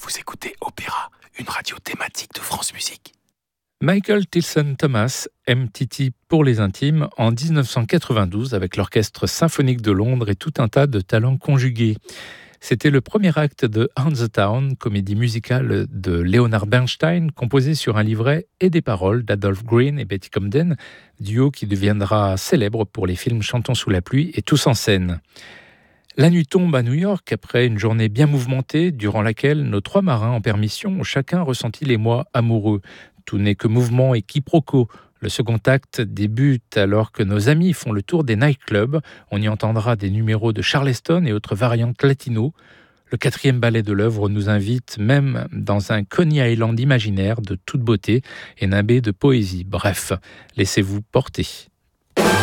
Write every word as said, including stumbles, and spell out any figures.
Vous écoutez Opéra, une radio thématique de France Musique. Michael Tilson Thomas, M T T pour les intimes, en dix-neuf cent quatre-vingt-douze avec l'Orchestre symphonique de Londres et tout un tas de talents conjugués. C'était le premier acte de On the Town, comédie musicale de Leonard Bernstein, composée sur un livret et des paroles d'Adolph Green et Betty Comden, duo qui deviendra célèbre pour les films Chantons sous la pluie et Tous en scène. La nuit tombe à New York après une journée bien mouvementée durant laquelle nos trois marins en permission ont chacun ressenti l'émoi amoureux. Tout n'est que mouvement et quiproquo. Le second acte débute alors que nos amis font le tour des nightclubs. On y entendra des numéros de Charleston et autres variantes latino. Le quatrième ballet de l'œuvre nous invite même dans un Coney Island imaginaire de toute beauté et nimbé de poésie. Bref, laissez-vous porter.